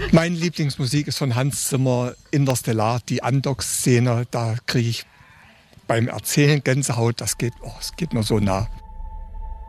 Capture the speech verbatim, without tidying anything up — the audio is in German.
Meine Lieblingsmusik ist von Hans Zimmer, Interstellar, die Andock-Szene. Da kriege ich beim Erzählen Gänsehaut. Das geht, oh, das geht mir so nah.